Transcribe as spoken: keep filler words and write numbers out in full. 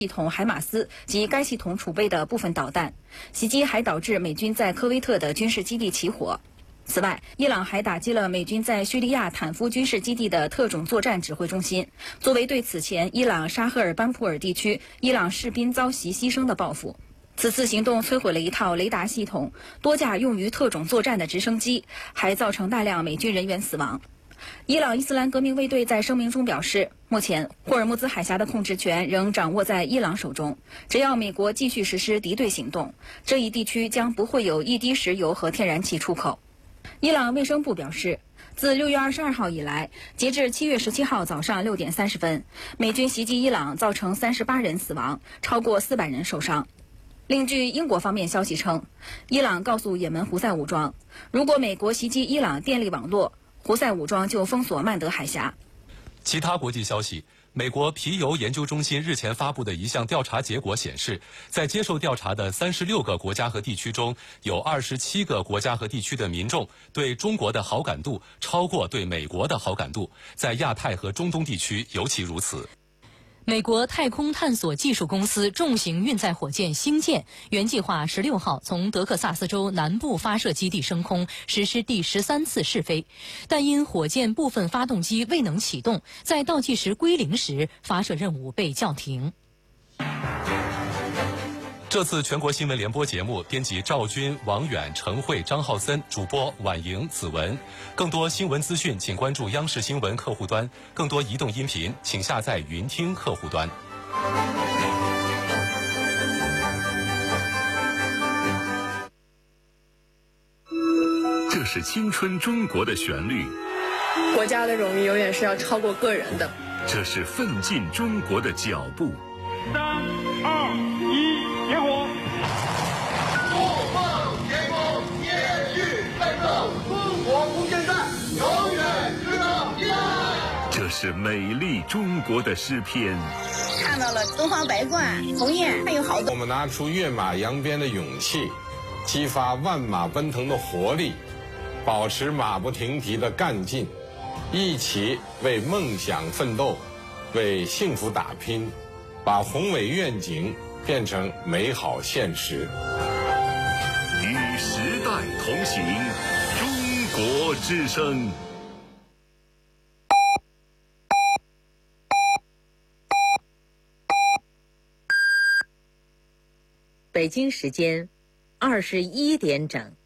系统海马斯及该系统储备的部分导弹。袭击还导致美军在科威特的军事基地起火。此外，伊朗还打击了美军在叙利亚坦夫军事基地的特种作战指挥中心，作为对此前伊朗沙赫尔班普尔地区伊朗士兵遭袭牺牲的报复。此次行动摧毁了一套雷达系统、多架用于特种作战的直升机，还造成大量美军人员死亡。伊朗伊斯兰革命卫队在声明中表示，目前霍尔木兹海峡的控制权仍掌握在伊朗手中，只要美国继续实施敌对行动，这一地区将不会有一滴石油和天然气出口。伊朗卫生部表示，自六月二十二号以来，截至七月十七号早上六点三十分，美军袭击伊朗造成三十八人死亡，超过四百人受伤。另据英国方面消息称，伊朗告诉也门胡塞武装，如果美国袭击伊朗电力网络，胡塞武装就封锁曼德海峡。 其他国际消息，美国皮尤研究中心日前发布的一项调查结果显示，在接受调查的三十六个国家和地区中，有二十七个国家和地区的民众对中国的好感度超过对美国的好感度，在亚太和中东地区尤其如此。 美国太空探索技术公司重型运载火箭星舰原计划十六号从德克萨斯州南部发射基地升空，实施第十三次试飞，但因火箭部分发动机未能启动，在倒计时归零时，发射任务被叫停。 这次全国新闻联播节目，编辑赵军、王远、陈慧、张浩森，主播婉莹、子文。更多新闻资讯，请关注央视新闻客户端；更多移动音频，请下载云听客户端。 这是青春中国的旋律， 国家的荣誉永远是要超过个人的。 这是奋进中国的脚步。 三二一，点火！ 不忘前功，延续奋斗，中国空间站永远值得依赖。 这是美丽中国的诗篇。 看到了东方白冠、鸿雁，还有好多。 我们拿出跃马扬鞭的勇气，激发万马奔腾的活力，保持马不停蹄的干劲，一起为梦想奋斗，为幸福打拼，把宏伟愿景变成美好现实。 与时代同行，中国之声。 北京时间二十一点整。